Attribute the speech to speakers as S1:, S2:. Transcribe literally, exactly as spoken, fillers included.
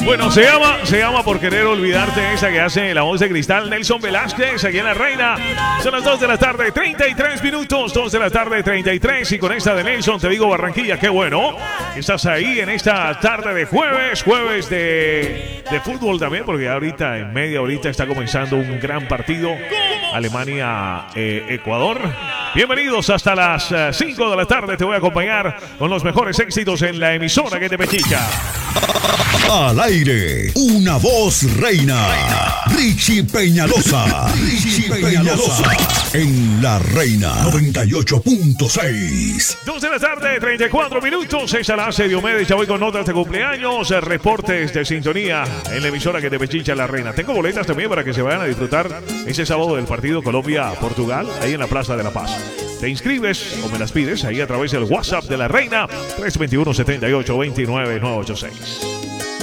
S1: Bueno, se llama, se llama Por Querer Olvidarte, esa que hace la voz de cristal Nelson Velázquez, aquí en La Reina. Son las dos de la tarde, treinta y tres minutos, dos de la tarde, treinta y tres. Y con esta de Nelson, te digo Barranquilla, qué bueno. Estás ahí en esta tarde de jueves, jueves de, de fútbol también, porque ahorita, en media horita, está comenzando un gran partido. Alemania-Ecuador. Eh, Bienvenidos hasta las cinco de la tarde. Te voy a acompañar con los mejores éxitos en la emisora que te pechicha.
S2: Al aire, una voz reina. Richie Peñalosa. Richie Peñalosa. En La Reina noventa y ocho punto seis.
S1: dos de la tarde, treinta y cuatro minutos. Esa la hace Diomedes. Ya voy con notas de cumpleaños, reportes de sintonía en la emisora que te pechicha La Reina. Tengo boletas también para que se vayan a disfrutar ese sábado del partido Colombia-Portugal, ahí en la Plaza de la Paz. Te inscribes o me las pides ahí a través del WhatsApp de La Reina, tres dos uno, siete ocho, dos nueve nueve ocho seis.